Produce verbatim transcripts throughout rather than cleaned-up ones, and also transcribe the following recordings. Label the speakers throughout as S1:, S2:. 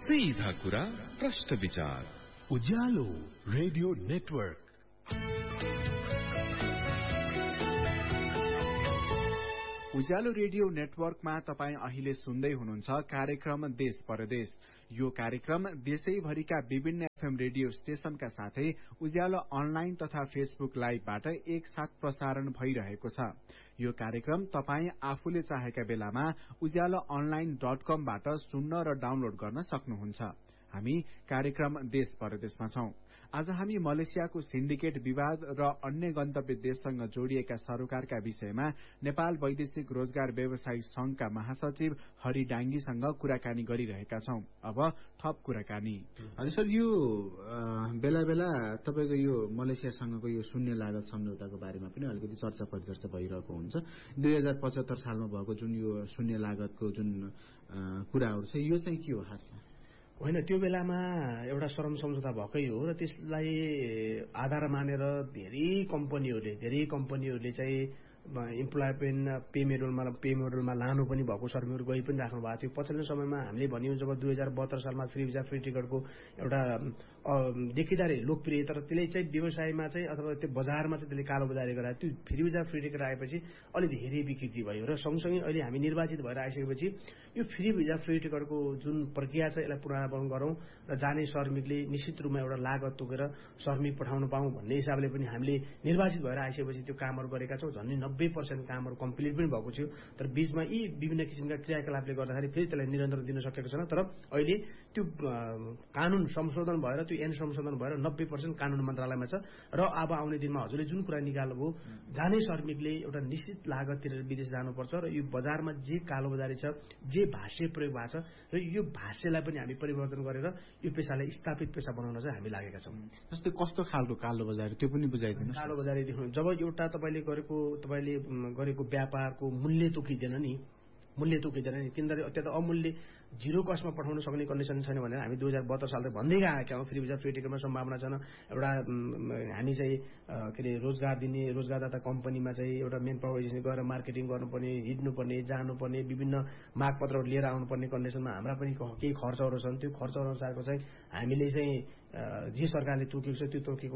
S1: सीधा कुरा प्रश्न विचार
S2: उज्यालो रेडियो नेटवर्क।
S3: उज्यालो रेडियो नेटवर्कमा तपाई अहिले सुन्दै हुनुहुन्छ कार्यक्रम देश परदेश। यो कार्यक्रम देशैभरिका विभिन्न एफएम रेडियो स्टेशनका साथै उज्यालो अनलाइन तथा फेसबुक लाइभबाट एक साथ प्रसारण भइरहेको छ। यो कार्यक्रम तपाई आफूले चाहेका बेलामा उज्यालो अनलाइन डट कमबाट सुन्न र डाउनलोड गर्न सक्नुहुन्छ। हामी कार्यक्रम देश परदेशमा छौं। आज हामी मलेसियाको सिन्डिकेट विवाद र अन्य गन्तव्य देशसँग जोडिएका सरोकारका विषयमा नेपाल वैदेशिक रोजगार व्यवसायी संघका महासचिव हरि डाङ्गीसँग कुराकानी गरिरहेका छौं। अब थप कुराकानी।
S4: हजुर सर, यो बेला बेला तपाईको यो मलेसियासँगको यो शून्य लागत सम्झौताको बारेमा पनि अलिकति चर्चा परिचर्चा भइरहेको हुन्छ। दुई हजार पचहत्तर सालमा भएको जुन यो शून्य लागतको जुन कुराहरू छ, यो चाहिँ के हो खासमा?
S5: होइन, त्यो बेलामा एउटा श्रम सम्झौता भएकै हो र त्यसलाई आधार मानेर धेरै कम्पनीहरूले धेरै कम्पनीहरूले चाहिँ इम्प्लोयमेन्ट पे मोडलमा पे मोडलमा लानु पनि भएको, श्रमिकहरू गइ पनि राख्नु भएको थियो। पछिल्लो समयमा हामीले भन्यौं जब दुई हजार बहत्तर सालमा फ्री भिजा फ्री टिकटको एउटा देखिदार लोकप्रिय, तर त्यसले चाहिँ व्यवसायमा चाहिँ अथवा त्यो बजारमा चाहिँ त्यसले कालो बजारी गरायो। त्यो फ्री भिजा फ्री टिकट आएपछि अलि धेरै विकृति भयो र सँगसँगै अहिले हामी निर्वाचित भएर आइसकेपछि यो फ्री भिजा फ्री टिकटको जुन प्रक्रिया छ यसलाई पुनरावलोकन गरौं र जाने श्रमिकले निश्चित रूपमा एउटा लागत तोकेर श्रमिक पठाउन पाऊँ भन्ने हिसाबले पनि हामीले निर्वाचित भएर आइसकेपछि त्यो कामहरू गरेका छौं। झन्डै नब्बे पर्सेन्ट कामहरू कम्प्लिट पनि भएको थियो, तर बीचमा यी विभिन्न किसिमका क्रियाकलापले गर्दाखेरि फेरि त्यसलाई निरन्तरण दिन सकेको छैन। तर अहिले त्यो कानून संशोधन भएर त्यो एन संशोधन भएर नब्बे पर्सेन्ट कानून मन्त्रालयमा छ र अब आउने दिनमा हजुरले जुन कुरा निकाल्नुभयो, जाने श्रमिकले एउटा निश्चित लागत तिरेर विदेश जानुपर्छ र यो बजारमा जे कालो बजारी छ, जे भाष्य प्रयोग भएको छ र यो भाष्यलाई पनि हामी परिवर्तन गरेर यो पेसालाई स्थापित पेसा बनाउन चाहिँ हामी लागेका छौँ।
S4: जस्तै कस्तो खालको कालो बजारी त्यो पनि बुझाइदिनु।
S5: कालो बजारी देख्नु, जब एउटा तपाईँले गरेको तपाईँले गरेको व्यापारको मूल्य तोकिँदैन नि, मूल्य तोकिँदैन नि, तिनीहरू अत्यन्त अमूल्य जिरो कस्टमा पठाउन सक्ने कन्डिसन छैन भनेर हामी दुई हजार बहत्तर सालदेखि भन्दै आएका हौँ। फ्री भिजा फ्री टिकटमा सम्भावना छैन। एउटा हामी चाहिँ के अरे रोजगार दिने रोजगारदाता कम्पनीमा चाहिँ एउटा मेन पावर एजेन्सी गएर मार्केटिङ गर्नुपर्ने, हिँड्नुपर्ने, जानुपर्ने, विभिन्न मागपत्रहरू लिएर आउनुपर्ने कन्डिसनमा हाम्रा पनि केही खर्चहरू छन्। त्यो खर्चहरू अनुसारको चाहिँ हामीले चाहिँ जे सरकारले तोकेको छ त्यो तोकेको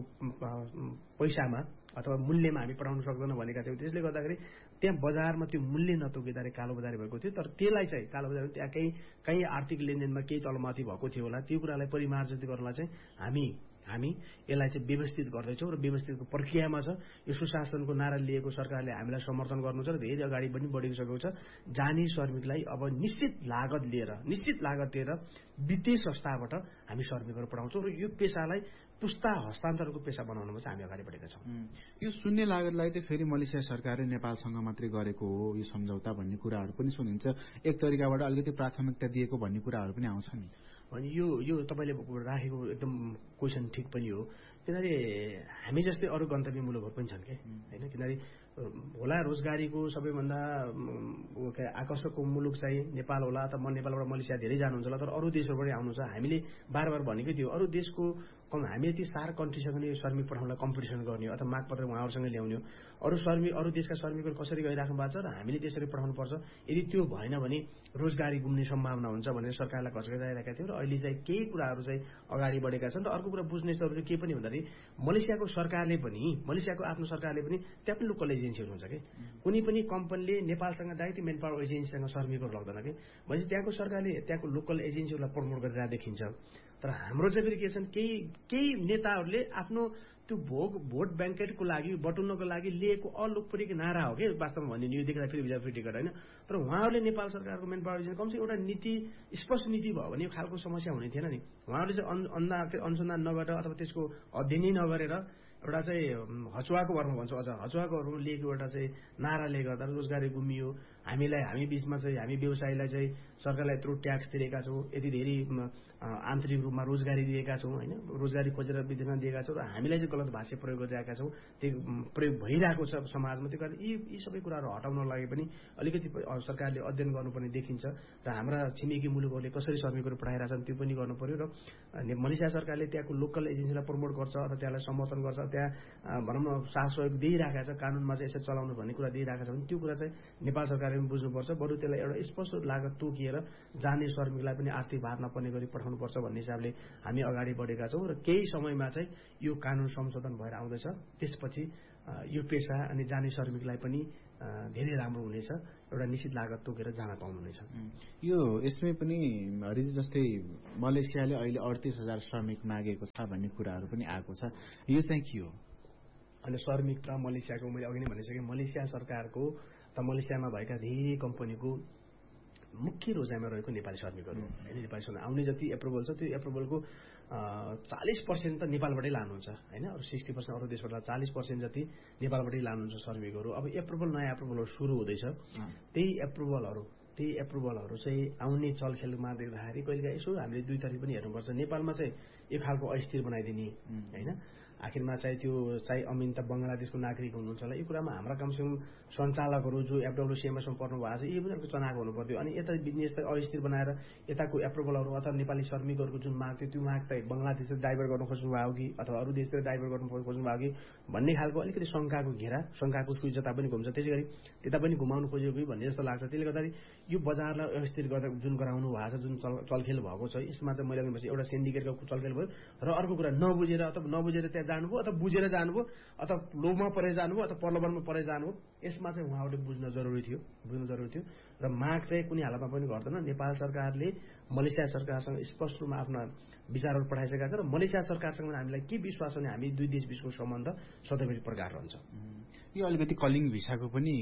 S5: पैसामा अथवा मूल्यमा हामी पठाउन सक्दैनौँ भनेका थियौँ। त्यसले गर्दाखेरि त्यहाँ बजारमा त्यो मूल्य नतोकिँदाखेरि कालो बजारी भएको थियो। तर त्यसलाई चाहिँ कालो बजारी त्यहाँ केही कहीँ आर्थिक लेनदेनमा केही तलमाथि भएको थियो होला, त्यो कुरालाई परिमार्जित गर्नलाई चाहिँ हामी हामी यसलाई चाहिँ व्यवस्थित गर्दैछौँ र व्यवस्थितको प्रक्रियामा छ। यो सुशासनको नारा लिएको सरकारले हामीलाई समर्थन गर्नु छ र धेरै अगाडि पनि बढिसकेको छ। जाने श्रमिकलाई अब निश्चित लागत लिएर निश्चित लागत लिएर वित्तीय संस्थाबाट हामी श्रमिकहरू पठाउँछौँ र यो पेसालाई पुस्ता हस्तान्तरको पेसा बनाउनमा चाहिँ हामी अगाडि बढेका छौँ।
S4: यो शून्य लागतलाई चाहिँ फेरि मलेसिया सरकारले नेपालसँग मात्रै गरेको हो यो सम्झौता भन्ने कुराहरू पनि सुनिन्छ। एक तरिकाबाट अलिकति प्राथमिकता दिएको भन्ने कुराहरू पनि आउँछ नि।
S5: अनि यो यो तपाईँले राखेको एकदम क्वेसन ठिक पनि हो, किनभने हामी जस्तै अरू गन्तव्य मुलुकहरू पनि छन् कि होइन। किनभने होला रोजगारीको सबैभन्दा आकर्षकको मुलुक चाहिँ नेपाल होला, अथवा म नेपालबाट मलेसिया धेरै जानुहुन्छ होला, तर अरू देशहरूबाट आउनुहुन्छ। हामीले बार बार भनेकै थियो अरू देशको हामी यति सार कन्ट्रीसँग नै श्रमिक पठाउनलाई कम्पिटिसन गर्ने अथवा मागपत्र उहाँहरूसँग ल्याउने, अरू श्रमिक अरू देशका श्रमिकहरू कसरी गइराख्नु भएको छ र हामीले त्यसरी पठाउनुपर्छ। यदि त्यो भएन भने रोजगारी गुम्ने सम्भावना हुन्छ भनेर सरकारलाई घचघचाइरहेका थियौँ र अहिले चाहिँ केही कुराहरू चाहिँ अगाडि बढेका छन्। र अर्को कुरा बुझ्ने जरुरी के पनि भन्दाखेरि मलेसियाको सरकारले पनि मलेसियाको आफ्नो सरकारले पनि त्यहाँ पनि लोकल एजेन्सीहरू हुन्छ कि कुनै पनि कम्पनीले नेपालसँग डाइरेक्ट मेन पावर एजेन्सीसँग श्रमिकहरू लाग्दैन कि भनेपछि त्यहाँको सरकारले त्यहाँको लोकल एजेन्सीहरूलाई प्रमोट गरेर देखिन्छ। तर हाम्रो चाहिँ फेरि के छन्, केही केही नेताहरूले आफ्नो त्यो भोग भोट ब्याङ्केटको लागि बटुल्नको लागि लिएको अलोकप्रिय नारा हो कि वास्तवमा भन्ने यो देख्दा फेरि भिजा फ्री टिकट होइन। तर उहाँहरूले नेपाल सरकारको मेन पावर एजेन्सी कमसे एउटा नीति स्पष्ट नीति भयो भने यो खालको समस्या हुने थिएन नि। उहाँहरूले चाहिँ अन्धा अनुसन्धान नगरेर अथवा त्यसको अध्ययनै नगरेर एउटा चाहिँ हचुवाको भरमा भन्छौँ, अझ हचुवाको भरमा लिएको एउटा चाहिँ नाराले गर्दा रोजगारी गुमियो। हामीलाई हामी बीचमा चाहिँ हामी व्यवसायीलाई चाहिँ सरकारलाई यत्रो ट्याक्स तिरेका छौँ, यति धेरै आन्तरिक रूपमा रोजगारी दिएका छौँ होइन, रोजगारी खोजेर विदेशमा दिएका छौँ र हामीलाई चाहिँ गलत भाषा प्रयोग गरिरहेका छौँ, त्यो प्रयोग भइरहेको छ समाजमा। त्यो कारण यी यी सबै कुराहरू हटाउन लागि पनि अलिकति सरकारले अध्ययन गर्नुपर्ने देखिन्छ र हाम्रा छिमेकी मुलुकहरूले कसरी श्रमिकहरू पठाइरहेका छन् त्यो पनि गर्नु पर्यो। र मलेसिया सरकारले त्यहाँको लोकल एजेन्सीलाई प्रमोट गर्छ र त्यसलाई समर्थन गर्छ, त्यहाँ भनौँ न साथ सहयोग दिइरहेको छ, कानुनमा चाहिँ यसरी चलाउनु भन्ने कुरा दिइरहेको छ भने त्यो कुरा चाहिँ नेपाल सरकारले सरकारले पनि बुझ्नुपर्छ, बरु त्यसलाई एउटा स्पष्ट लागत तोकिएर जाने श्रमिकलाई पनि आर्थिक भार नपर्ने गरी पठाउनुपर्छ भन्ने हिसाबले हामी अगाडि बढेका छौँ र केही समयमा चाहिँ यो कानून संशोधन भएर आउँदैछ। त्यसपछि यो पेसा अनि जाने श्रमिकलाई पनि धेरै राम्रो हुनेछ, एउटा निश्चित लागत तोकेर जान पाउनुहुनेछ।
S4: यो यसमै पनि हरिजी जस्तै मलेसियाले अहिले अडतिस हजार श्रमिक मागेको छ भन्ने कुराहरू पनि आएको छ, यो चाहिँ के हो?
S5: अनि श्रमिक त मलेसियाको मैले अघि नै भनिसकेँ, मलेसिया सरकारको त मलेसियामा भएका धेरै कम्पनीको मुख्य रोजाइमा रहेको नेपाली श्रमिकहरू होइन। नेपाली श्रमिक आउने जति एप्रुभल छ त्यो एप्रुभलको चालिस पर्सेन्ट त नेपालबाटै लानुहुन्छ होइन, अरू सिक्सटी पर्सेन्ट अरू देशबाट चालिस पर्सेन्ट जति नेपालबाटै लानुहुन्छ श्रमिकहरू। अब एप्रुभल नयाँ एप्रुभलहरू सुरु हुँदैछ, त्यही एप्रुभलहरू त्यही एप्रुभलहरू चाहिँ आउने चलखेलमा देख्दाखेरि कहिलेकाहीँ यसो हामीले दुई तर्फ पनि हेर्नुपर्छ। नेपालमा चाहिँ एक खालको अस्थिर बनाइदिने होइन, आखिरमा चाहिँ त्यो चाहिँ अमिन त बङ्गलादेशको नागरिक हुनुहुन्छ होला, यो कुरामा हाम्रा कमसेकम सञ्चालकहरू जो एफडब्ल्युसिएमएसमा पर्नु भएको छ यी पनि अलिक चनाको हुनु पर्थ्यो। अनि यता बिजनेस अस्थिर बनाएर यताको एप्रुभलहरू अथवा नेपाली श्रमिकहरूको जुन माग थियो त्यो माग त बङ्गलादेशतिर डाइभर्ट गर्न खोज्नु भयो कि अथवा अरू देशतिर डाइभर्ट गर्न खोज्नु भयो कि भन्ने खालको अलिकति शङ्काको घेरा, शङ्काको सुई जता पनि घुम्छ, त्यसै गरी त्यता पनि घुमाउनु खोजेको कि भन्ने जस्तो लाग्छ। त्यसले गर्दाखेरि यो बजारलाई अस्थिर गर्दा जुन गराउनु भएको छ, जुन चल चलखेल भएको छ, यसमा चाहिँ मैले भनेपछि एउटा सिन्डिकेटको चलखेल भयो र अर्को कुरा नबुझेर अथवा नबुझेर त्यहाँ जानुभयो अथवा बुझेर जानुभयो अथवा लोभमा परेर जानुभयो अथवा प्रलोभनमा परेर जानुभयो, यसमा चाहिँ उहाँहरूले बुझ्न जरुरी थियो बुझ्न जरुरी थियो र माग चाहिँ कुनै हालतमा पनि गर्दैन। नेपाल सरकारले मलेसिया सरकारसँग स्पष्ट रूपमा आफ्ना विचारहरू पठाइसकेका छ र मलेसिया सरकारसँग हामीलाई के विश्वास भने हामी दुई देश बीचको सम्बन्ध सधैँभरि प्रगाढ रहन्छ।
S4: यो अलिकति कलिङ भिसाको पनि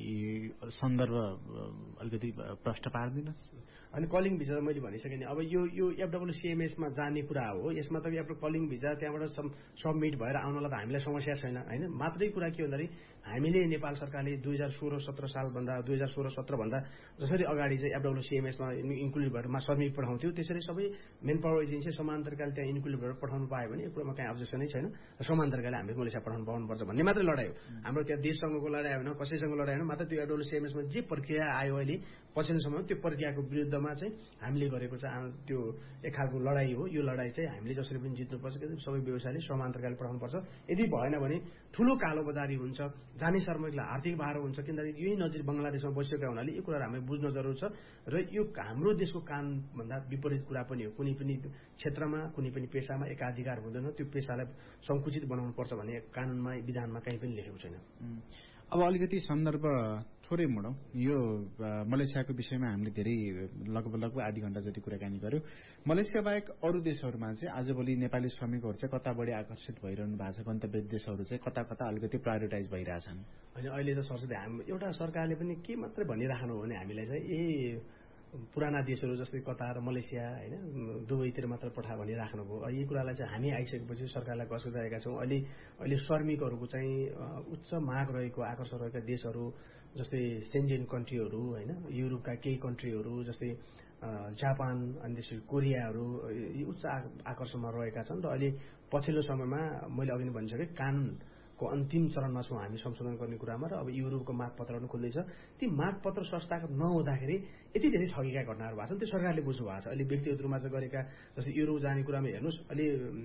S4: सन्दर्भ अलिकति प्रश्न पारिदिनुहोस्।
S5: अनि कलिङ भिसा मैले भनिसकेँ नि, अब यो यो एफडब्ल्युसिएमएसमा जाने कुरा हो, यसमा त आफ्नो कलिङ भिसा त्यहाँबाट सबमिट भएर आउनलाई त हामीलाई समस्या छैन होइन। मात्रै कुरा के भन्दाखेरि हामीले नेपाल सरकारले दुई हजार सोह्र सत्र सालभन्दा दुई हजार सोह्र सत्रभन्दा जसरी अगाडि चाहिँ एफडब्ल्युसिएमएसमा इन्क्लुड भएर श्रमिक पठाउँथ्यो, त्यसरी सबै मेन पावर एजेन्सी समान तरिकाले त्यहाँ इन्क्लुड भएर पठाउनु पायो भने यो कुरामा काहीँ अब्जेक्सनै छैन र समान तरिकाले हामीले मलेसिया पठाउनु पाउनुपर्छ भन्ने मात्रै लडाइ हो। हाम्रो त्यहाँ देशसँगको लडाइ होइन, कसैसँग लडाइ होइन, मात्र त्यो एफडब्ल्युसिएमएसमा जे प्रक्रिया आयो अहिले पछिल्लो समयमा त्यो प्रक्रियाको विरुद्धमा चाहिँ हामीले गरेको चाहिँ त्यो एक खालको लडाइ हो। यो लडाइ चाहिँ हामीले जसरी पनि जित्नुपर्छ कि सबै व्यवसायले समान तरिकाले पठाउनुपर्छ। यदि भएन भने ठुलो कालोबजारी हुन्छ, जाने श्रमिकलाई आर्थिक भार हुन्छ, किनभने यही नजिक बङ्गलादेशमा बसिएका हुनाले यो कुराहरू हामी बुझ्न जरुरी छ र यो हाम्रो देशको कानूनभन्दा विपरीत कुरा पनि हो। कुनै पनि क्षेत्रमा कुनै पनि पेसामा एकाधिकार हुँदैन, त्यो पेसालाई सङ्कुचित बनाउनुपर्छ भन्ने कानूनमा विधानमा कहीँ पनि लेखेको छैन।
S4: अब अलिकति सन्दर्भ थोरै मोडौँ, यो मलेसियाको विषयमा हामीले धेरै लगभग लगभग आधी घण्टा जति कुराकानी गर्यौँ। मलेसिया बाहेक अरू देशहरूमा चाहिँ आजभोलि नेपाली श्रमिकहरू चाहिँ कता बढी आकर्षित भइरहनु भएको छ, गन्तव्य देशहरू चाहिँ कता कता अलिकति प्रायोरिटाइज भइरहेछन्।
S5: अनि अहिले त सरसदै हामी एउटा सरकारले पनि के मात्रै भनिराख्नु हो भने हामीलाई चाहिँ ए पुराना देशहरू जस्तै कतार मलेसिया होइन दुबईतिर मात्र पठा भनिराख्नु भयो। यी कुरालाई चाहिँ हामी आइसकेपछि सरकारलाई कसो गरेका छौँ। अहिले अहिले श्रमिकहरूको चाहिँ उच्च माग रहेको आकर्षण रहेका देशहरू जस्तै सेन्जेन कन्ट्रीहरू होइन, युरोपका केही कन्ट्रीहरू जस्तै जापान अनि त्यसपछि कोरियाहरू यी उच्च आकर्षणमा रहेका छन् र अहिले पछिल्लो समयमा मैले अघि नै भनिसकेँ कानुनको अन्तिम चरणमा छौँ हामी संशोधन गर्ने कुरामा र अब युरोपको मागपत्रहरू खुल्दैछ। ती मागपत्र संस्थागत नहुँदाखेरि यति धेरै ठगेका घटनाहरू भएको छन्, त्यो सरकारले बुझ्नु भएको छ। अहिले व्यक्तिगत रूपमा चाहिँ गरेका जस्तै युरोप जाने कुरामा हेर्नुहोस्, अहिले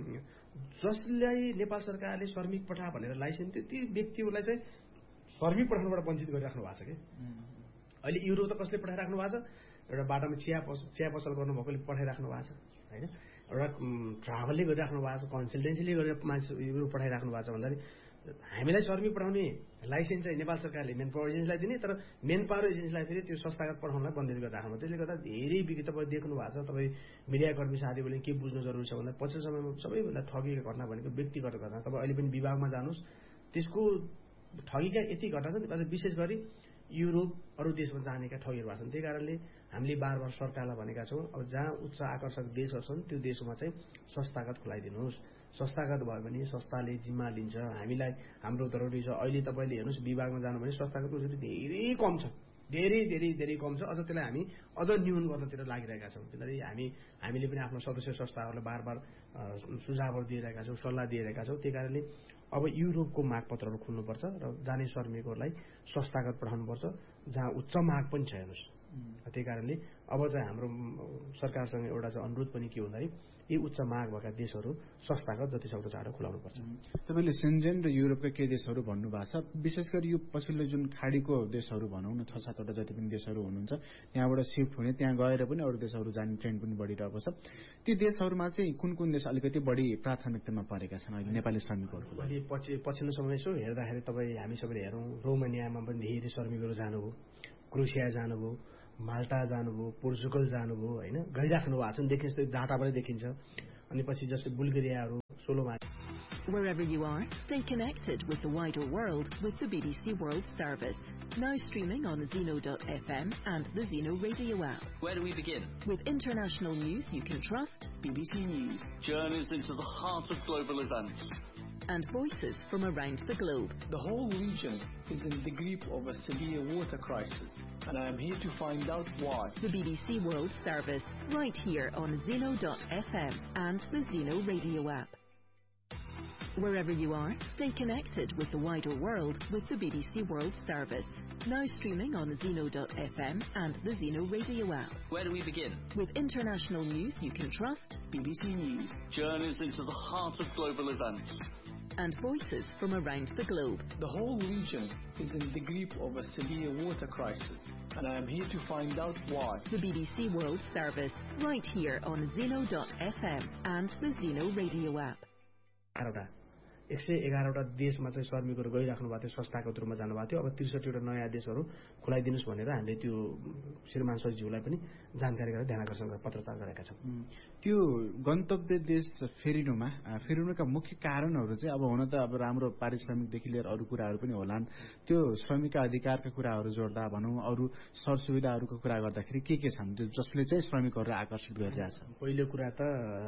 S5: जसलाई नेपाल सरकारले श्रमिक पठा भनेर लाइसेन्स थियो ती व्यक्तिहरूलाई चाहिँ श्रमिक पठाउनबाट वञ्चित गरिराख्नु भएको छ कि। अहिले युरोप त कसले पठाइराख्नु भएको छ, एउटा बाटोमा चिया पस चिया पसल गर्नुभएकोले पठाइराख्नु भएको छ होइन, एउटा ट्राभलले गरिराख्नु भएको छ, कन्सल्टेन्सीले गरेर मान्छे युरोप पठाइराख्नु भएको छ भन्दाखेरि हामीलाई श्रमिक पठाउने लाइसेन्स चाहिँ नेपाल सरकारले मेन पावर एजेन्सीलाई दिने, तर मेन पावर एजेन्सीलाई फेरि त्यो संस्थागत पठाउनलाई बन्द गरिराख्नु। त्यसले गर्दा धेरै विगत तपाईँ देख्नु भएको छ, तपाईँ मिडियाकर्मी साथीहरूले के बुझ्नु जरुरी छ भन्दा पछिल्लो समयमा सबैभन्दा ठगेको घटना भनेको व्यक्तिगत घटना। तपाईँ अहिले पनि विभागमा जानुहोस्, त्यसको ठगीका यति घटना छन्, विशेष गरी युरोप अरू देशमा जानेका ठगीहरू भएको छन्। त्यही कारणले हामीले बार बार सरकारलाई भनेका छौँ, अब जहाँ उच्च आकर्षक देशहरू छन् त्यो देशमा चाहिँ संस्थागत खुलाइदिनुहोस्। संस्थागत भयो भने संस्थाले जिम्मा लिन्छ, हामीलाई हाम्रो जरुरी छ। अहिले तपाईँले हेर्नुहोस् विभागमा जानु भने संस्थागतको धेरै कम छ, धेरै धेरै धेरै कम छ। अझ त्यसलाई हामी अझ न्यून गर्नतिर लागिरहेका छौँ। किनभने हामी हामीले पनि आफ्नो सदस्य संस्थाहरूलाई बार बार सुझावहरू दिइरहेका छौँ, सल्लाह दिइरहेका छौँ। त्यही कारणले अब युरोपको मागपत्रहरू खुल्नुपर्छ र जाने श्रमिकहरूलाई संस्थागत पठाउनुपर्छ जहाँ उच्च माग पनि छ हेर्नुहोस्। त्यही कारणले अब चाहिँ हाम्रो सरकारसँग एउटा चाहिँ अनुरोध पनि के भन्दाखेरि यी उच्च माग भएका देशहरू संस्थागत जति सक्दो चाँडो खुलाउनुपर्छ।
S3: तपाईँले सेन्जेन र युरोपका केही देशहरू भन्नुभएको छ, विशेष गरी यो पछिल्लो जुन खाडीको देशहरू भनौँ न, छ सातवटा जति पनि देशहरू हुनुहुन्छ त्यहाँबाट सिफ्ट हुने, त्यहाँ गएर पनि अरू देशहरू जाने ट्रेन्ड पनि बढिरहेको छ। ती देशहरूमा चाहिँ कुन कुन देश अलिकति बढी प्राथमिकतामा परेका छन् अहिले नेपाली श्रमिकहरू?
S5: अहिले पछि पछिल्लो समय यसो हेर्दाखेरि तपाईँ हामी सबैले हेरौँ, रोमानियामा पनि धेरै श्रमिकहरू जानुभयो, क्रोसिया जानुभयो, माल्टा जानुभयो, पोर्चुगल जानुभयो, होइन गइराख्नु भएको छ नि, देखिन्छ डाटाबाटै देखिन्छ। अनि पछि जस्तै बुल्गेरियाहरू, सोलोमा।
S6: Wherever you are, stay connected with the wider world with the B B C World Service. Now streaming on zeno dot f m and the Zeno Radio app.
S7: Where do we begin?
S6: With international news you can trust, B B C News.
S7: Journeys into the heart of global events.
S6: And voices from around the globe.
S8: The whole region is in the grip of a severe water crisis, and I am here to find out why.
S6: The B B C World Service, right here on zeno dot f m and the Zeno Radio app. Wherever you are, stay connected with the wider world with the B B C World Service. Now streaming on zeno dot f m and the Zeno Radio app.
S7: Where do we begin?
S6: With international news you can trust, B B C News.
S7: Journeys into the heart of global events.
S6: And voices from around the globe.
S8: The whole region is in the grip of a severe water crisis, and I am here to find out why.
S6: The B B C World Service, right here on zeno dot f m and the Zeno Radio app.
S5: एक सय एघारवटा देशमा चाहिँ श्रमिकहरू गइराख्नु भएको थियो, संस्थागत रूपमा जानुभएको थियो। अब त्रिसठीवटा नयाँ देशहरू खुलाइदिनुहोस् भनेर हामीले त्यो श्रीमान सचिवलाई पनि जानकारी गरेर ध्यानाकर्षण पत्रचार गरेका छौँ।
S3: त्यो गन्तव्य देश फेरिनुमा फेरिनुका मुख्य कारणहरू चाहिँ अब हुन त अब राम्रो पारिश्रमिकदेखि लिएर अरू कुराहरू पनि होलान्, त्यो श्रमिकका अधिकारका कुराहरू जोड्दा भनौँ, अरू सरसुविधाहरूको कुरा गर्दाखेरि के के छन् जो जसले चाहिँ श्रमिकहरूलाई आकर्षित गरिरहेछ?
S5: पहिलो कुरा त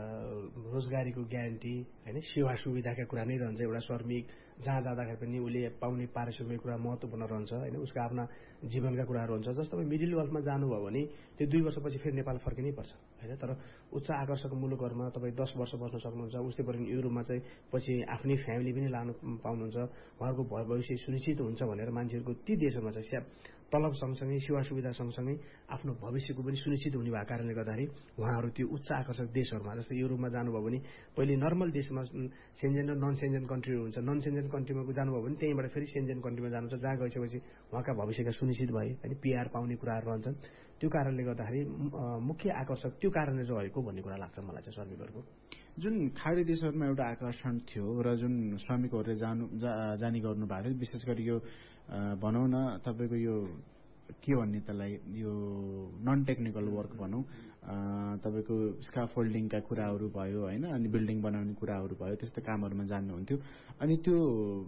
S5: रोजगारीको ग्यारेन्टी, होइन, सेवा सुविधाका कुरा नै रहन्छ। एउटा श्रमिक जहाँ जाँदाखेरि पनि उसले पाउने पारिश्रमिक कुरा महत्त्वपूर्ण रहन्छ, होइन, उसका आफ्ना जीवनका कुराहरू हुन्छ। जस्तो तपाईँ मिडल इस्टमा जानुभयो भने त्यो दुई वर्षपछि फेरि नेपाल फर्किनै पर्छ, होइन। तर उच्च आकर्षक मुलुकहरूमा तपाईँ दस वर्ष बस्न सक्नुहुन्छ। उस्तै गरी युरोपमा चाहिँ पछि आफ्नै फ्यामिली पनि लानु पाउनुहुन्छ। उहाँहरूको भविष्य सुनिश्चित हुन्छ भनेर मान्छेहरूको ती देशहरूमा चाहिँ तलब सँगसँगै सेवा सुविधा सँगसँगै आफ्नो भविष्यको पनि सुनिश्चित हुने भएको कारणले गर्दाखेरि उहाँहरू त्यो उच्च आकर्षक देशहरूमा, जस्तै युरोपमा जानुभयो भने पहिले नर्मल देशमा सेन्जेन र नन सेन्जेन कन्ट्रीहरू हुन्छ। नन सेन्जेन कन्ट्रीमा जानुभयो भने त्यहीँबाट फेरि सेन्जेन कन्ट्रीमा जानुहुन्छ, जहाँ गइसकेपछि उहाँका भविष्यका सुनिश्चित भए, होइन, पिआर पाउने कुराहरू रहन्छन्। त्यो कारणले गर्दाखेरि मुख्य आकर्षक त्यो कारणले रहेको भन्ने कुरा लाग्छ मलाई चाहिँ श्रमिकहरूको।
S3: जुन खाडी देशहरूमा एउटा आकर्षण थियो र जुन श्रमिकहरूले जानु जाने गर्नु भएको थियो, विशेष गरी यो भनौँ न तपाईँको यो के भन्ने त्यसलाई यो नन टेक्निकल वर्क भनौँ, तपाईँको स्काफोल्डिङका कुराहरू भयो, होइन, अनि बिल्डिङ बनाउने कुराहरू भयो, त्यस्तो कामहरूमा जान्नुहुन्थ्यो। अनि त्यो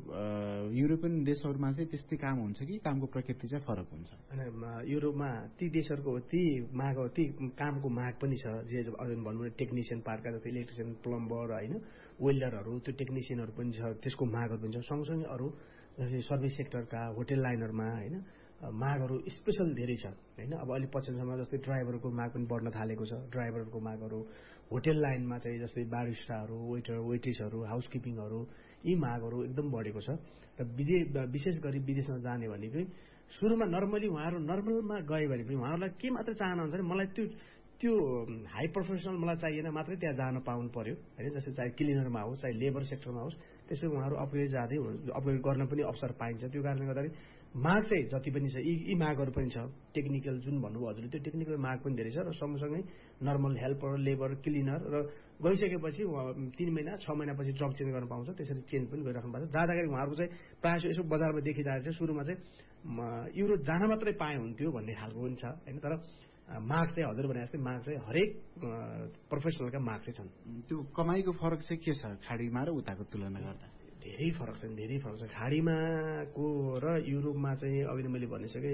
S3: युरोपियन देशहरूमा चाहिँ त्यस्तै काम हुन्छ कि कामको प्रकृति चाहिँ फरक हुन्छ?
S5: युरोपमा ती देशहरूको ती माग ती कामको माग पनि छ, जे भनौँ न टेक्निसियन पार्टका जस्तै इलेक्ट्रिसियन, प्लम्बर, होइन, वेल्डरहरू, त्यो टेक्निसियनहरू पनि छ, त्यसको मागहरू पनि छ। सँगसँगै अरू जस्तै सर्भिस सेक्टरका होटेल लाइनहरूमा, होइन, मागहरू स्पेसल धेरै छ, होइन। अब अलिक पछिल्लो समयमा जस्तै ड्राइभरको माग पनि बढ्न थालेको छ। ड्राइभरहरूको मागहरू होटेल लाइनमा चाहिँ जस्तै बारिस्टाहरू, वेटर वेट्रेसहरू, हाउसकिपिङहरू, यी मागहरू एकदम बढेको छ। र विदेश विशेष गरी विदेशमा जाने भनेको सुरुमा नर्मली उहाँहरू नर्मलमा गयो भने पनि उहाँहरूलाई के मात्र चाहना हुन्छ भने मलाई त्यो त्यो हाई प्रोफेसनल मलाई चाहिएन, मात्रै त्यहाँ जान पाउनु पर्यो, होइन। जस्तै चाहे क्लिनरमा होस्, चाहे लेबर सेक्टरमा होस्, त्यसो उहाँहरू अपग्रेड जाँदै अपग्रेड गर्न पनि अवसर पाइन्छ। त्यो कारणले गर्दाखेरि माग चाहिँ जति पनि छ, यी यी मागहरू पनि छ। टेक्निकल जुन भन्नुभयो हजुरले, त्यो टेक्निकल माग पनि धेरै छ। र सँगसँगै नर्मल हेल्पर, लेबर, क्लिनर, र गइसकेपछि तिन महिना छ महिनापछि जब चेन्ज गर्न पाउँछ। त्यसरी चेन्ज पनि गरिराख्नु भएको छ। जाँदाखेरि उहाँहरूको चाहिँ प्रायः यसो बजारमा देखिरहेको छ, सुरुमा चाहिँ युरोप जान मात्रै पाए हुन्थ्यो भन्ने खालको पनि छ, होइन। तर माग चाहिँ हजुर भने जस्तै माग चाहिँ हरेक प्रोफेसनलका माग चाहिँ छन्।
S3: त्यो कमाइको फरक चाहिँ के छ खाडीमा र उताको तुलना गर्दा?
S5: धेरै फरक छ, धेरै फरक छ। खाडीमाको र युरोपमा चाहिँ अघि नै मैले भनिसकेँ,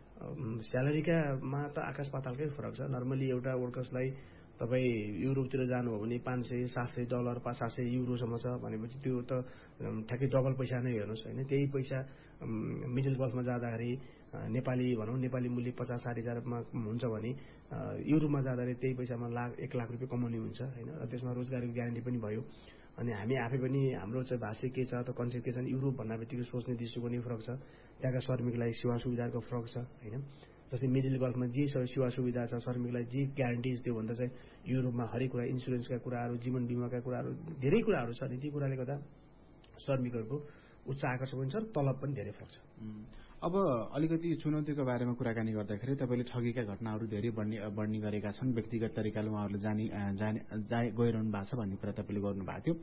S5: स्यालेरीकामा त आकाश पातालकै फरक छ। नर्मली एउटा वर्कर्सलाई तपाईँ युरोपतिर जानुभयो भने पाँच सय सात सय डलर पाँच सात सय युरोसम्म छ भनेपछि त्यो त ठ्याक्कै डबल पैसा नै हेर्नुहोस्, होइन। त्यही पैसा मिडल क्लासमा जाँदाखेरि नेपाली भनौँ नेपाली मूल्य पचास साठी हजारमा हुन्छ भने युरोपमा जाँदाखेरि त्यही पैसामा लाख एक लाख रुपियाँ कमाउने हुन्छ, होइन। र त्यसमा रोजगारीको ग्यारेन्टी पनि भयो। अनि हामी आफै पनि हाम्रो चाहिँ भाषा के छ त कन्सेप्ट के छ, युरोप भन्दा बित्तिकै सोच्ने दृष्टिकोण पनि फरक छ। त्यहाँका श्रमिकलाई सेवा सुविधाको फरक छ, होइन। जस्तै मिडल गल्फमा जे सेवा सुविधा छ, श्रमिकलाई जे ग्यारेन्टिज त्यो भन्दा चाहिँ युरोपमा हरेक कुरा, इन्सुरेन्सका कुराहरू, जीवन बिमाका कुराहरू, धेरै कुराहरू छ। अनि ती कुराले गर्दा श्रमिकहरूको उच्च आकर्षण पनि छ, तलब पनि धेरै फरक छ।
S3: अब अलिकति चुनौतीको बारेमा कुराकानी गर्दाखेरि तपाईँले ठगीका घटनाहरू धेरै बढ्ने बढ्ने गरेका छन्, व्यक्तिगत तरिकाले उहाँहरूले जाने जाने जाने गइरहनु भएको छ भन्ने कुरा तपाईँले गर्नुभएको थियो।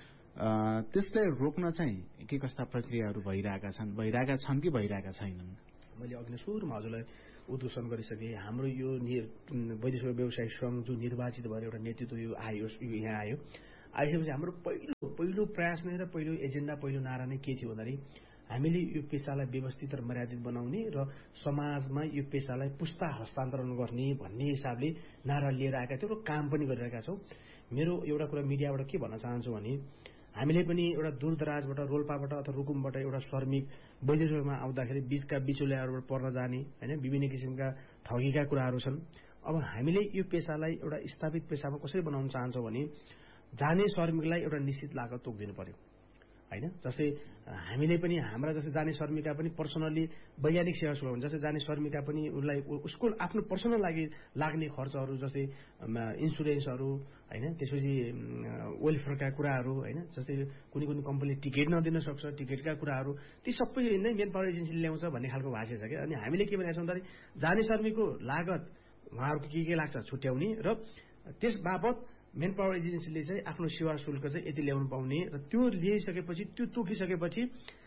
S3: त्यसलाई रोक्न चाहिँ के कस्ता प्रक्रियाहरू भइरहेका छन् भइरहेका छन् कि भइरहेका छैनन्?
S5: मैले अघि नै सुरुमा हजुरलाई उद्घोषण गरिसकेँ, हाम्रो यो वैदेशिक व्यवसाय सङ्घ जुन निर्वाचित भएर एउटा नेतृत्व यो आयो, यहाँ आयो आइसकेपछि हाम्रो पहिलो पहिलो प्रयास नै र पहिलो एजेन्डा, पहिलो नारा नै के थियो भन्दाखेरि हामीले यो पेसालाई व्यवस्थित र मर्यादित बनाउने र समाजमा यो पेसालाई पुस्ता हस्तान्तरण गर्ने भन्ने हिसाबले नारा लिएर आएका थियौँ र काम पनि गरिरहेका छौँ। मेरो एउटा कुरा मिडियाबाट के भन्न चाहन्छु भने हामीले पनि एउटा दूरदराजबाट, रोल्पाबाट अथवा रुकुमबाट एउटा श्रमिक वैदेशिकमा आउँदाखेरि बीचका बिचौलियाहरूबाट पर्न जाने होइन, विभिन्न किसिमका ठगीका कुराहरू छन्। अब हामीले यो पेसालाई एउटा स्थापित पेसामा कसरी बनाउन चाहन्छौँ भने जाने श्रमिकलाई एउटा निश्चित लागत तोकिदिनु पर्यो होइन। जस्तै हामीले पनि हाम्रा जस्तै जाने श्रमिकका पनि पर्सनल्ली वैज्ञानिक सेवा शुल्क हुन्छ, जस्तै जाने श्रमिकका पनि उसलाई उसको आफ्नो पर्सनल लागि लाग्ने खर्चहरू जस्तै इन्सुरेन्सहरू होइन, त्यसपछि वेलफेयरका कुराहरू होइन, जस्तै कुनै कुनै कम्पनीले टिकट नदिन सक्छ, टिकटका कुराहरू ती सबै नै मेन पावर एजेन्सीले ल्याउँछ भन्ने खालको भाषा छ क्या। अनि हामीले के भनेको छौँ भन्दाखेरि जाने श्रमिकको लागत उहाँहरूको के के लाग्छ छुट्याउने र त्यस बापत मेन पावर एजेन्सीले चाहिँ आफ्नो सेवा शुल्क चाहिँ यति ल्याउनु पाउने र त्यो ल्याइसकेपछि त्यो तोकिसकेपछि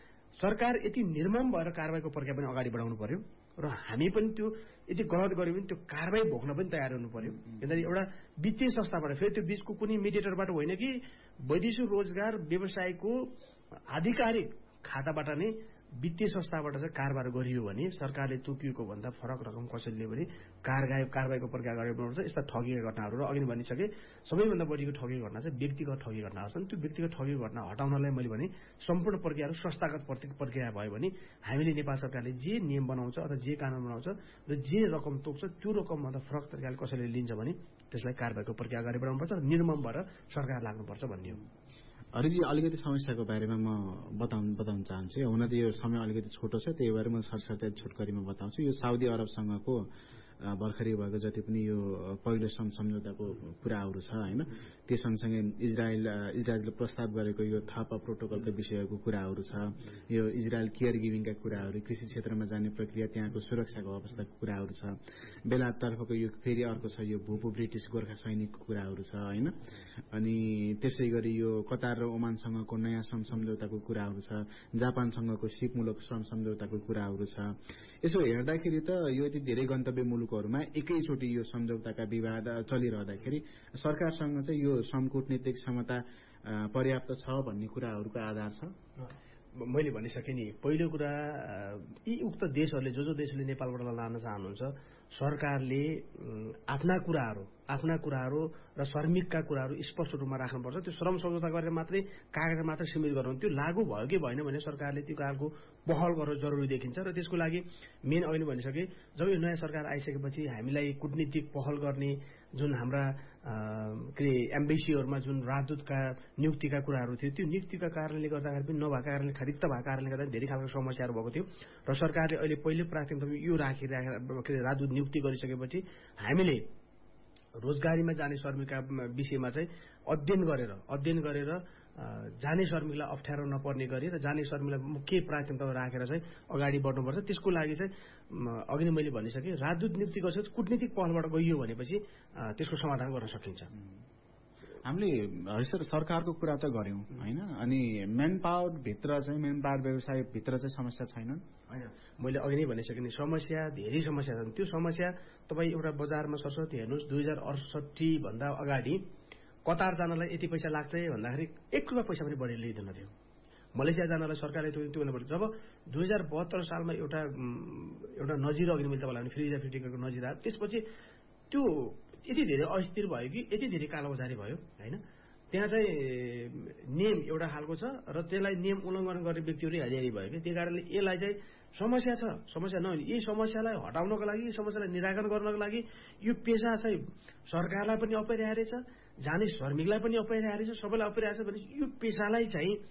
S5: सरकार यति निर्मम भएर कारबाहीको प्रक्रिया पनि अगाडि बढाउनु पर्यो र हामी पनि त्यो यदि गलत गऱ्यो भने त्यो कारबाही भोग्न पनि तयार हुनु पर्यो। किनभने एउटा वित्तीय संस्थाबाट, फेरि त्यो बिचको कुनै मिडिएटरबाट होइन कि वैदेशिक रोजगार व्यवसायको आधिकारिक खाताबाट नै वित्तीय संस्थाबाट चाहिँ कारोबार गरियो भने सरकारले तोकिएको भन्दा फरक रकम कसैले लियो भने कारबाही कारबाहीको प्रक्रिया अगाडि बढाउनुपर्छ। यस्ता ठगीका घटनाहरू र अघि भनिसके सबैभन्दा बढीको ठगीको घटना चाहिँ व्यक्तिगत ठगी घटनाहरू छन्। त्यो व्यक्तिगत ठगीको घटना हटाउनलाई मैले भने सम्पूर्ण प्रक्रियाहरू संस्थागत प्रक्रिया भयो भने हामीले नेपाल सरकारले जे नियम बनाउँछ अथवा जे कानुन बनाउँछ र जे रकम तोक्छ त्यो रकमभन्दा फरक तरिकाले कसैले लिन्छ भने त्यसलाई कारबाहीको प्रक्रिया अगाडि बढाउनुपर्छ र निर्मम भएर सरकार लाग्नुपर्छ भन्ने हो।
S4: हरिजी, अलिकति समस्याको बारेमा म बताउन बताउन चाहन्छु। हुन त यो समय अलिकति छोटो छ, त्यही भएर म सरसर्ती छोटकरीमा बताउँछु। यो साउदी अरबसँगको भर्खरै भएको जति पनि यो पहिलो सम सम्झौताको कुराहरू छ होइन, त्यो सँगसँगै इजरायल इजरायलले प्रस्ताव गरेको यो थापा प्रोटोकलका विषयको कुराहरू छ, यो इजरायल केयर गिभिङका कुराहरू, कृषि क्षेत्रमा जाने प्रक्रिया, त्यहाँको सुरक्षाको अवस्थाको कुराहरू छ। बेलायततर्फको यो फेरि अर्को छ यो भूपू ब्रिटिस गोर्खा सैनिकको कुराहरू छ होइन। अनि त्यसै गरी यो कतार र ओमानसँगको नयाँ श्रम सम्झौताको कुराहरू छ, जापानसँगको सिपमूलक श्रम सम्झौताको कुराहरू छ। यसो हेर्दाखेरि त यो यति धेरै गन्तव्य मुलुकहरूमा एकैचोटि यो सम्झौताका विवाद चलिरहँदाखेरि सरकारसँग चाहिँ यो श्रम कूटनीतिक क्षमता पर्याप्त छ भन्ने कुराहरूको आधार छ।
S5: मैले भनिसकेँ नि, पहिलो कुरा यी उक्त देशहरूले जो जो देशले नेपालबाट लान चाहनुहुन्छ सरकारले आफ्ना कुराहरू आफ्ना कुराहरू र श्रमिकका कुराहरू स्पष्ट रूपमा राख्नुपर्छ। त्यो श्रम सम्झौता गरेर मात्रै कागज मात्रै सीमित गर्नु, त्यो लागू भयो कि भएन भने सरकारले त्यो खालको पहल गर्नु जरुरी देखिन्छ। र त्यसको लागि मेन अघि भनिसके जब यो नयाँ सरकार आइसकेपछि हामीलाई कूटनीतिक पहल गर्ने जुन हाम्रा के अरे एम्बेसीहरूमा जुन राजदूतका नियुक्तिका कुराहरू थियो त्यो नियुक्तिका कारणले गर्दाखेरि पनि नभएको कारणले रिक्त भएको कारणले गर्दा धेरै खालको समस्याहरू भएको थियो र सरकारले अहिले पहिलो प्राथमिकतामा यो राखिराखेर के अरे राजदूत नियुक्ति गरिसकेपछि हामीले रोजगारीमा जाने श्रमिकका विषयमा चाहिँ अध्ययन गरेर अध्ययन गरेर जाने श्रमिकलाई अप्ठ्यारो नपर्ने गरी र जाने श्रमिकलाई मुख्य प्राथमिकता राखेर चाहिँ अगाडि बढ्नुपर्छ। त्यसको लागि चाहिँ अघि नै मैले भनिसकेँ राजदूत नियुक्ति गर्छ, कूटनीतिक पहलबाट गइयो भनेपछि त्यसको समाधान गर्न सकिन्छ।
S3: हामीले सर सरकारको कुरा त गऱ्यौँ होइन, अनि मेन पावर भित्र चाहिँ मेन पावर व्यवसाय भित्र चाहिँ समस्या छैनन्
S5: होइन। मैले अघि नै भनिसकेँ नि समस्या धेरै समस्या छन्। त्यो समस्या तपाईँ एउटा बजारमा सरस्वती हेर्नुहोस् दुई हजार अडसठी भन्दा अगाडि कतार जानलाई यति पैसा लाग्छ भन्दाखेरि एक रुपियाँ पैसा पनि बढी लिँदैन थियो। मलेसिया जानलाई सरकारले त्यो त्यो भन्नु जब दुई हजार बहत्तर सालमा एउटा एउटा नजिर अघि मैले तपाईँलाई फ्री भिजा फ्री टिकटको नजिर आयो, त्यसपछि त्यो यति धेरै अस्थिर भयो कि यति धेरै कालोबजारी भयो होइन। त्यहाँ चाहिँ नियम एउटा खालको छ र त्यसलाई नियम उल्लङ्घन गर्ने व्यक्तिहरू हेरी भयो कि, त्यही कारणले यसलाई चाहिँ समस्या छ। समस्या नहुने यही समस्यालाई हटाउनको लागि यी समस्यालाई निराकरण गर्नको लागि यो पेसा चाहिँ सरकारलाई पनि अपरिहार्य छ, जाने श्रमिकलाई पनि अपरिहार्य छ, सबैलाई अपरिहार्य छ भने यो पेसालाई चाहिँ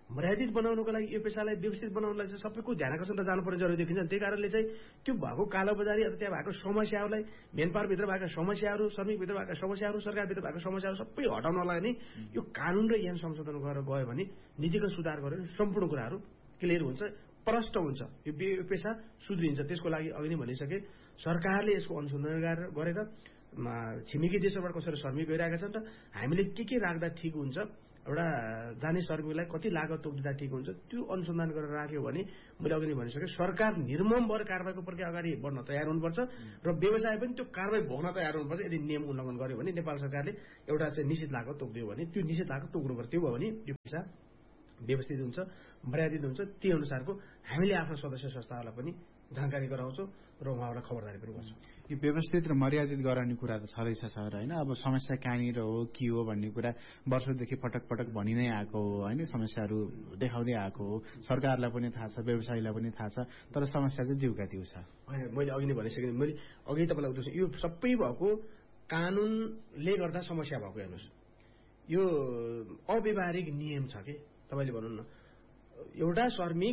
S5: मर्यादित बनाउनको लागि यो पेसालाई व्यवस्थित बनाउनलाई चाहिँ सबैको ध्यान आकर्षण त जानुपर्ने जरुरी देखिन्छ। त्यही कारणले चाहिँ त्यो भएको कालोबजारी अथवा त्यहाँ भएको समस्याहरूलाई मेन पावरभित्र भएका समस्याहरू, श्रमिकभित्र भएका समस्याहरू, सरकारभित्र भएका समस्याहरू सबै हटाउनलाई नै यो कानून र ऐन संशोधन गरेर गयो भने नीतिगत सुधार गरेर सम्पूर्ण कुराहरू क्लियर हुन्छ, प्रष्ट हुन्छ, यो पेसा सुध्रिन्छ। त्यसको लागि अघि नै भनिसके सरकारले यसको अनुसन्धान गरेर छिमेकी देशबाट कसरी श्रमिक गइरहेका छन् र हामीले के के राख्दा ठिक हुन्छ, एउटा जाने श्रमिकलाई कति लागत तोक्दा ठिक हुन्छ, त्यो अनुसन्धान गरेर राख्यो भने मैले अघि नै भनिसके सरकार निर्मम भएर कारबाहीको प्रति अगाडि बढ्न तयार हुनुपर्छ र व्यवसाय पनि त्यो कारबाही भोग्न तयार हुनुपर्छ। यदि नियम उल्लङ्घन गर्यो भने नेपाल सरकारले एउटा चाहिँ निश्चित लागत तोकिदियो भने त्यो निश्चित लागत तोक्नु पर्छ। त्यो भयो भने यो पैसा व्यवस्थित हुन्छ, मर्यादित हुन्छ। त्यही अनुसारको हामीले आफ्नो सदस्य संस्थाहरूलाई पनि जानकारी गराउँछौँ र उहाँहरूलाई खबरदारी पनि गर्छौँ।
S3: यो व्यवस्थित र मर्यादित गराउने कुरा त छँदैछ सर, होइन? अब समस्या कहाँनिर हो, के हो भन्ने कुरा वर्षौँदेखि पटक पटक भनि नै आएको हो, होइन? समस्याहरू देखाउँदै आएको हो, सरकारलाई पनि थाहा छ, व्यवसायीलाई पनि थाहा छ, तर समस्या चाहिँ जिउका जिउ छ।
S5: होइन, मैले अघि नै भनिसकेँ, मैले अघि तपाईँलाई उद्देश्य यो सबै भएको कानुनले गर्दा समस्या भएको। हेर्नुहोस्, यो अव्यवहारिक नियम छ कि तपाईँले भन्नु न, एउटा श्रमिक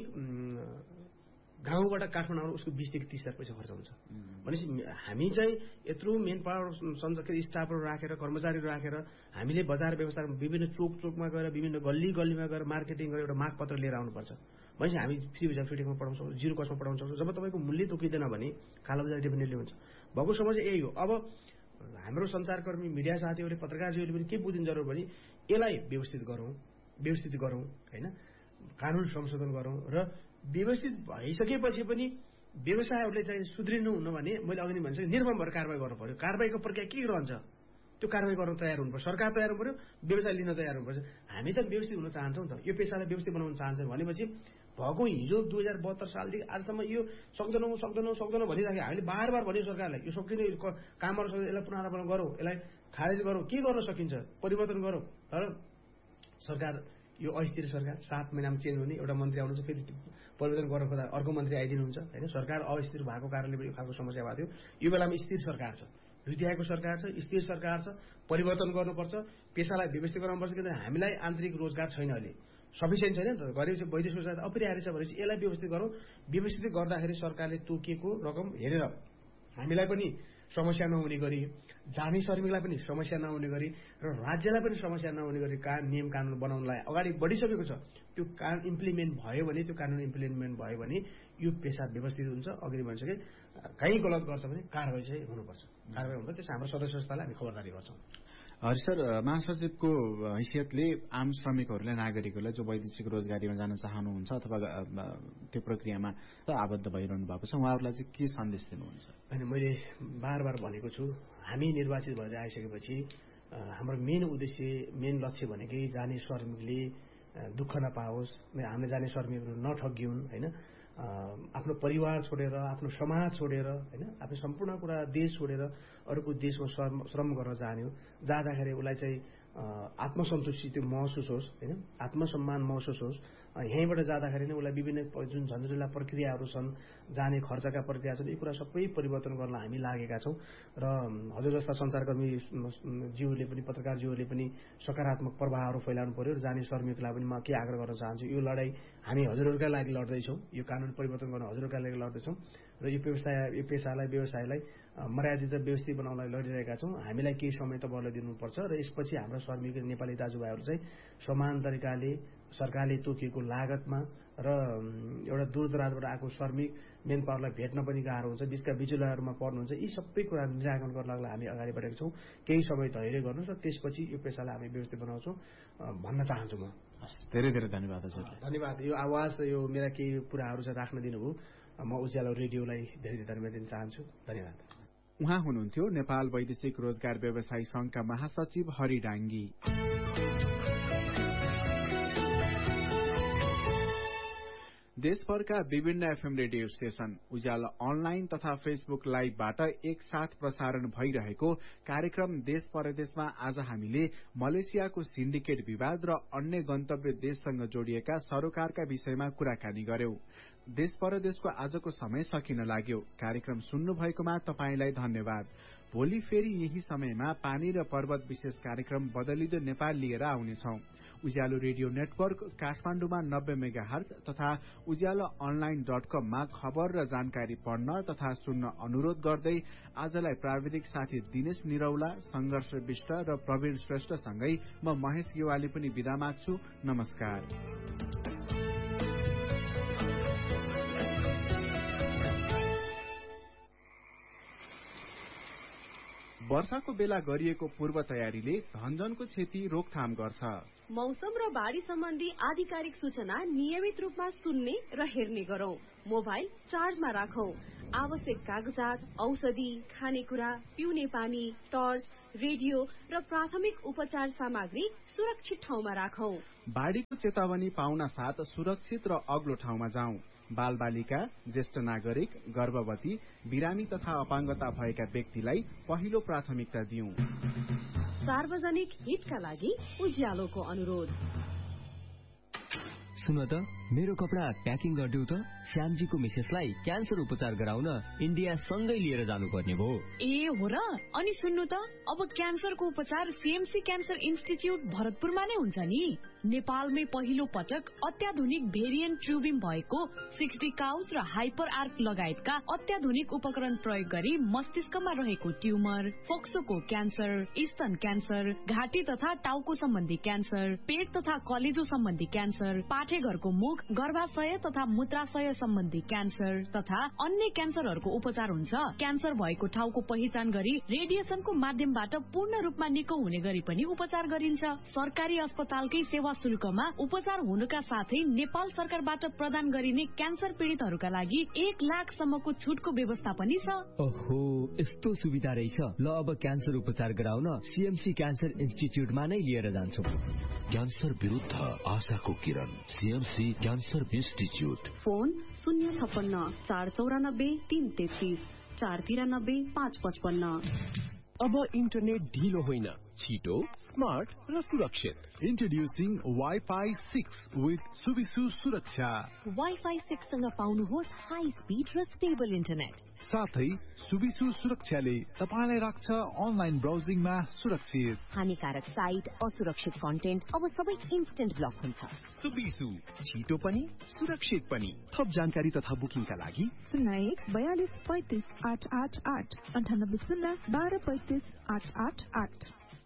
S5: गाउँबाट काठमाडौँ उसको बिसदेखि तीस हजार पैसा खर्च हुन्छ भनेपछि हामी चाहिँ यत्रो मेन पावर संरक्षक स्टाफहरू राखेर कर्मचारीहरू राखेर हामीले बजार व्यवस्थामा विभिन्न चोक चोकमा गएर विभिन्न गल्ली गल्लीमा गएर मार्केटिङ गरेर एउटा मागपत्र लिएर आउनुपर्छ। भनेपछि हामी फ्री भिजा फिटिङमा पठाउन सक्छौँ, जिरो कस्टमा पठाउन सक्छौँ। जब तपाईँको मूल्य तोकिँदैन भने कालोबजारी डेफिनेटली हुन्छ। भएको समस्या यही हो। अब हाम्रो सञ्चारकर्मी, मिडिया साथीहरूले, पत्रकारजीहरूले पनि के बुझ्नु जरुरी भने यसलाई व्यवस्थित गरौँ, व्यवस्थित गरौँ, होइन? कानुन संशोधन गरौँ र व्यवस्थित भइसकेपछि पनि व्यवसायहरूले चाहिँ सुध्रिनु हुन भने मैले अघि नै भनिसकेँ निर्मम भएर कारबाही गर्नु पर्यो। कारबाहीको प्रक्रिया के रहन्छ त्यो कारबाही गर्न तयार हुनु पर्छ, सरकार तयार हुनु पर्यो, व्यवसाय लिन तयार हुनुपर्छ। हामी त व्यवस्थित हुन चाहन्छौँ त, यो पेसालाई व्यवस्थित बनाउन चाहन्छौँ भनेपछि भएको हिजो दुई हजार बहत्तर सालदेखि आजसम्म यो सक्दैनौँ सक्दैनौँ सक्दैनौँ भनिराख्यो। हामीले बार बार भन्यो सरकारलाई यो सक्दैन, काम गर्न सक्दैन, यसलाई पुनरावलोकन गरौँ, यसलाई खारेज गरौँ, के गर्न सकिन्छ परिवर्तन गरौँ। तर सरकार यो अस्थिर सरकार, सात महिनामा चेन्ज हुने, एउटा मन्त्री आउनुहुन्छ फेरि परिवर्तन गर्न खोज्दा अर्को मन्त्री आइदिनुहुन्छ, होइन? सरकार अस्थिर भएको कारणले यो खालको समस्या भएको थियो। यो बेलामा स्थिर सरकार छ, हृदयको सरकार छ, स्थिर सरकार छ, परिवर्तन गर्नुपर्छ, पेसालाई व्यवस्थित गराउनुपर्छ। किनभने हामीलाई आन्तरिक रोजगार छैन, अहिले सफिसियन्ट छैन नि त, गरेपछि वैदेशिक रोजगार अपरिहार्य छ भनेपछि यसलाई व्यवस्थित गरौँ। व्यवस्थित गर्दाखेरि सरकारले तोकिएको रकम हेरेर हामीलाई पनि समस्या नहुने गरी, जाने श्रमिकलाई पनि समस्या नहुने गरी र राज्यलाई पनि समस्या नहुने गरी का नियम कानुन बनाउनलाई अगाडि बढिसकेको छ। त्यो कानुन इम्प्लिमेन्ट भयो भने, त्यो कानुन इम्प्लिमेन्ट भयो भने यो पेसा व्यवस्थित हुन्छ। अघि भनिसके कहीँ गलत गर्छ भने कारबाही चाहिँ हुनुपर्छ, कारबाही हुन्छ। त्यस हाम्रो सदस्य संस्थालाई हामी खबरदारी गर्छौँ।
S3: हरि सर, महासचिवको हैसियतले आम श्रमिकहरूलाई, नागरिकहरूलाई जो वैदेशिक रोजगारीमा जान चाहनुहुन्छ अथवा त्यो प्रक्रियामा आबद्ध भइरहनु भएको छ, उहाँहरूलाई चाहिँ के सन्देश दिनुहुन्छ?
S5: होइन, मैले बार बार भनेको छु, हामी निर्वाचित भएर आइसकेपछि हाम्रो मेन उद्देश्य, मेन लक्ष्य भनेकै जाने श्रमिकले दुःख नपाओस्, हामीले जाने श्रमिकहरू नठगिउन्, होइन? आफ्नो परिवार छोडेर, आफ्नो समाज छोडेर, होइन, आफ्नो सम्पूर्ण कुरा देश छोडेर अरूको देशमा श्रम श्रम गर्न जाने हो। जाँदाखेरि उसलाई चाहिँ आत्मसन्तुष्टि त्यो महसुस होस्, होइन, आत्मसम्मान महसुस होस्। यहीँबाट जाँदाखेरि नै उसलाई विभिन्न जुन झन्झटिला प्रक्रियाहरू छन्, जाने खर्चका प्रक्रिया छन्, यी कुरा सबै परिवर्तन गर्न हामी लागेका छौँ। र हजुर जस्ता सञ्चारकर्मी ज्यूहरूले पनि, पत्रकारज्यूहरूले पनि सकारात्मक प्रभावहरू फैलाउनु पर्यो। र जाने श्रमिकलाई पनि म के आग्रह गर्न चाहन्छु, यो लडाईँ हामी हजुरहरूका लागि लड्दैछौँ, यो कानुन परिवर्तन गर्न हजुरहरूका लागि लड्दैछौँ र यो व्यवसाय यो पेसालाई व्यवसायलाई मर्यादित र व्यवस्थित बनाउनलाई लडिरहेका छौँ। हामीलाई केही समय त बढ्न दिनुपर्छ र यसपछि हाम्रो श्रमिक नेपाली दाजुभाइहरू चाहिँ समान तरिकाले सरकारले तोकिएको लागतमा र एउटा दूरदराजबाट आएको श्रमिक मेन पावरलाई भेट्न पनि गाह्रो हुन्छ, बिचका बिचुलाहरूमा पर्नुहुन्छ। यी सबै कुरा निराकरण गर्नलाई हामी अगाडि बढेका छौँ। केही समय धैर्य गर्नुहोस् र त्यसपछि यो पेसालाई हामी व्यवस्थित बनाउँछौँ भन्न चाहन्छु म।
S3: धेरै धेरै धन्यवाद हजुरलाई।
S5: धन्यवाद। यो आवाज यो मेरा केही कुराहरू चाहिँ राख्न दिनुभयो, म उज्यालो रेडियोलाई धेरै धेरै धन्यवाद दिन चाहन्छु। धन्यवाद।
S3: उहाँ हुनुहुन्थ्यो नेपाल वैदेशिक रोजगार व्यवसायी संघका महासचिव हरि डाङ्गी। देशभरका विभिन्न एफएम रेडियो स्टेशन, उज्यालो अनलाइन तथा फेसबुक लाइभबाट एकसाथ प्रसारण भइरहेको कार्यक्रम देश परदेशमा आज हामीले मलेसियाको सिन्डिकेट विवाद र अन्य गन्तव्य देशसँग जोडिएका सरोकारका विषयमा कुराकानी गर्यौं। देश परदेशको आजको समय सकिन लाग्यो। कार्यक्रम सुन्नु भएकोमा तपाईंलाई धन्यवाद। भोलि फेरि यही समयमा पानी र पर्वत विशेष कार्यक्रम बदलिदो नेपाल लिएर आउनेछौ। उज्यालो रेडियो नेटवर्क काठमाडौँमा नब्बे मेगा हर्ज तथा उज्यालो अनलाइन डट कममा खबर र जानकारी पढ्न तथा सुन्न अनुरोध गर्दै आजलाई प्राविधिक साथी दिनेश निरौला, संघर्ष विष्ट र प्रवीण श्रेष्ठसँगै म महेश गेवाली पनि बिदा माग्छु। नमस्कार। वर्षाको बेला गरिएको पूर्व तयारीले धनजनको क्षति रोकथाम गर्छ।
S9: मौसम र बाढ़ी सम्बन्धी आधिकारिक सूचना नियमित रूपमा सुन्ने र हेर्ने गरौं। मोबाइल चार्जमा राखौं। आवश्यक कागजात, औषधि, खानेकुरा, पिउने पानी, टर्च, रेडियो र प्राथमिक उपचार सामग्री सुरक्षित ठाउँमा राखौं।
S3: बाढ़ीको चेतावनी पाउन साथ सुरक्षित र अग्लो ठाउँमा जाउँ। बाल बालिका, ज्येष्ठ नागरिक, गर्भवती, बिरामी तथा अपाङ्गता भएका व्यक्तिलाई पहिलो प्राथमिकता दिउँ।
S9: सार्वजनिक हितका लागि उज्यालोको अनुरोध।
S10: सुन त, मेरो कपडा प्याकिङ गरिदेऊ त। श्यामजीको मिसेसलाई क्यान्सर उपचार गराउन इन्डिया सँगै लिएर जानुपर्ने भयो।
S11: ए हो र? अनि सुन्नु त, अब क्यान्सरको उपचार सीएमसी क्यान्सर इन्स्टिच्युट भरतपुरमा नै हुन्छ नि। नेपालमै पहिलो पटक अत्याधुनिक भेरिएन्ट ट्युबिम भएको सिक्सटी काउस र हाइपर आर्क लगायतका अत्याधुनिक उपकरण प्रयोग गरी मस्तिष्कमा रहेको ट्युमर, फोक्सोको क्यान्सर, स्तन क्यान्सर, घाँटी तथा टाउको सम्बन्धी क्यान्सर, पेट तथा कलेजो सम्बन्धी क्यान्सर, पाठेघरको मुख, गर्भाशय तथा मूत्राशय सम्बन्धी क्यान्सर तथा अन्य क्यान्सरहरूको उपचार हुन्छ। क्यान्सर भएको ठाउँको पहिचान गरी रेडिएसनको माध्यमबाट पूर्ण रूपमा निको हुने गरी पनि उपचार गरिन्छ। सरकारी अस्पतालकै सेवा शुल्कमा उपचार हुनुका साथै नेपाल सरकारबाट प्रदान गरिने क्यान्सर पीड़ितहरूका लागि एक लाख सम्मको छुटको व्यवस्था पनि छ।
S10: ओहो, यस्तो सुविधा रहेछ। ल, अब क्यान्सर उपचार गराउन सीएमसी क्यान्सर इन्स्टिच्युटमा नै लिएर जान्छु।
S2: क्यान्सर विरुद्ध आशाको किरण, सीएमसी क्यान्सर इन्स्टिच्युट।
S9: फोन शून्य छप्पन्न चार चौरानब्बे तीन तेत्तीस चार तिरानब्बे पाँच पचपन्न।
S2: अब इन्टरनेट ढिलो होइन, छिटो, स्मार्ट र सुरक्षित। इन्ट्रोड्युसिङ वाइफाई सिक्स विथ सुविसु सुरक्षा।
S6: वाइफाई सिक्स सँग पाउनुहोस् हाई स्पिड र स्टेबल इन्टरनेट।
S2: साथै सुविसु सुरक्षाले तपाईलाई राख्छ अनलाइन ब्राउजिङमा सुरक्षित।
S6: हानिकारक साइट, असुरक्षित कन्टेन्ट अब सबै इन्स्टेन्ट ब्लक हुन्छ।
S2: सुविसु, छिटो पनि सुरक्षित पनि। थप जानकारी तथा बुकिङका लागि
S12: शून्य एक बयालिस पैंतिस आठ आठ आठ अन्ठानब्बे शून्य बाह्र पैंतिस आठ आठ आठ।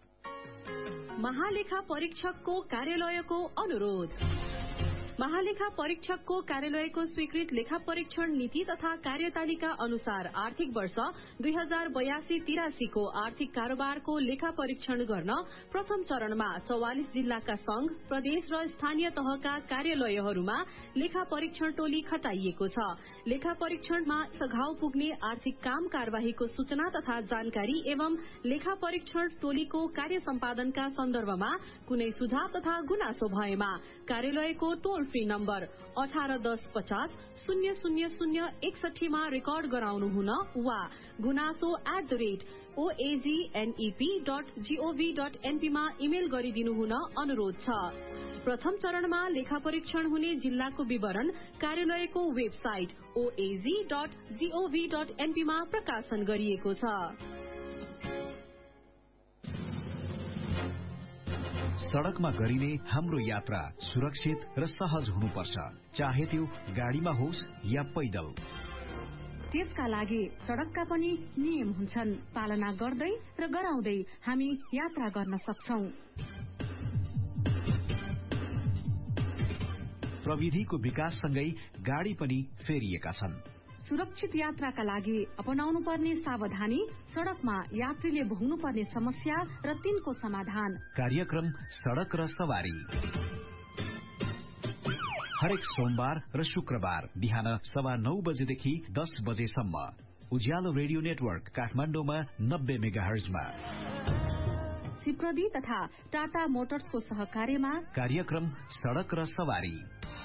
S9: महालेखा परीक्षकको कार्यालयको अनुरोध। महालेखा परीक्षकको कार्यालयको स्वीकृत लेखा परीक्षण नीति तथा कार्यतालिका अनुसार आर्थिक वर्ष दुई हजार बयासी तिरासीको आर्थिक कारोबारको लेखा परीक्षण गर्न प्रथम चरणमा चौवालिस जिल्लाका संघ, प्रदेश र स्थानीय तहका कार्यालयहरूमा लेखा परीक्षण टोली खटाइएको छ। लेखा परीक्षणमा सघाउ पुग्ने आर्थिक काम कार्यवाहीको सूचना तथा जानकारी एवं लेखा परीक्षण टोलीको कार्य सम्पादनका सन्दर्भमा कुनै सुझाव तथा गुनासो भएमा कार्यालयको टोल फ्री नम्बर अठार दस पचास शून्य शून्य शून्य एकसठीमा रेकर्ड गराउनु हुन वा गुनासो at the rate ओएजीएनईपी dot gov dot एनपीमा email गरिदिनु हुन अनुरोध छ। प्रथम चरणमा लेखा परीक्षण हुने जिल्लाको विवरण कार्यालयको वेबसाइट ओएजी डट जीओभी डट एनपीमा प्रकाशन गरिएको छ।
S13: सड़कमा गरिने हाम्रो यात्रा सुरक्षित र सहज हुनुपर्छ, चाहे त्यो गाडीमा होस् या पैदल।
S9: त्यसका लागि सड़कका पनि नियम हुन्छन्, पालना गर्दै र गराउँदै हामी यात्रा गर्न सक्छौं।
S13: प्रविधिको विकाससँगै गाडी पनि फेरिएका छन्।
S9: सुरक्षित यात्राका लागि अपनाउनु पर्ने सावधानी, सड़कमा यात्रीले भोग्नु पर्ने समस्या र तिनको समाधान।
S13: कार्यक्रम सड़क र सवारी हरेक सोमबार र शुक्रबार बिहान सवा नौ बजेदेखि दस बजेसम्म उज्यालो रेडियो नेटवर्क काठमाडौँमा नब्बे मेगा हर्जमा।
S9: सिप्रदी तथा टाटा मोटर्सको सहकार्यमा
S13: कार्यक्रम सड़क र सवारी।